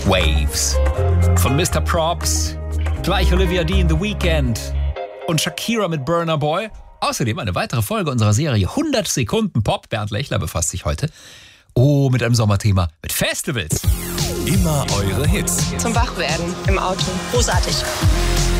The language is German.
Waves von Mr. Props, gleich Olivia Dean, The Weeknd und Shakira mit Burna Boy. Außerdem eine weitere Folge unserer Serie 100 Sekunden Pop. Bernd Lechler befasst sich heute mit einem Sommerthema, mit Festivals. Immer eure Hits. Zum Wachwerden im Auto. Großartig.